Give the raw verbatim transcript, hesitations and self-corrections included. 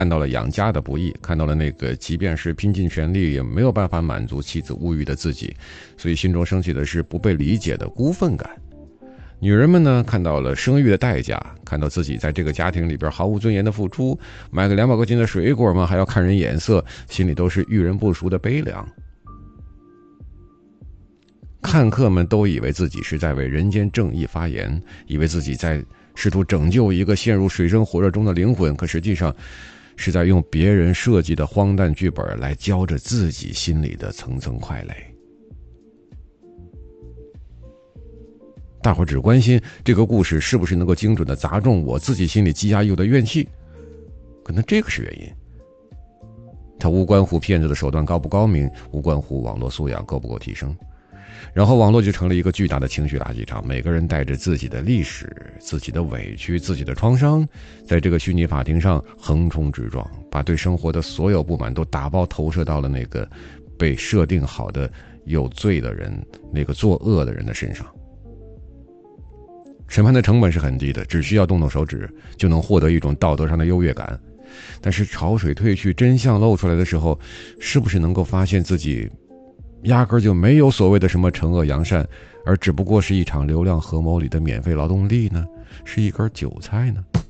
看到了养家的不易，看到了那个即便是拼尽全力也没有办法满足妻子物欲的自己，所以心中升起的是不被理解的孤愤感。女人们呢，看到了生育的代价，看到自己在这个家庭里边毫无尊严的付出，买个两百块钱的水果嘛，还要看人眼色，心里都是遇人不淑的悲凉。看客们都以为自己是在为人间正义发言，以为自己在试图拯救一个陷入水深火热中的灵魂，可实际上是在用别人设计的荒诞剧本来浇着自己心里的层层快垒。大伙只关心这个故事是不是能够精准地砸中我自己心里积压已久的怨气，可能这个是原因。它无关乎骗子的手段高不高明，无关乎网络素养够不够提升。然后网络就成了一个巨大的情绪垃圾场，每个人带着自己的历史、自己的委屈、自己的创伤，在这个虚拟法庭上横冲直撞，把对生活的所有不满都打包投射到了那个被设定好的有罪的人，那个作恶的人的身上。审判的成本是很低的，只需要动动手指就能获得一种道德上的优越感。但是潮水退去，真相露出来的时候，是不是能够发现自己压根就没有所谓的什么惩恶扬善，而只不过是一场流量合谋里的免费劳动力呢？是一根韭菜呢？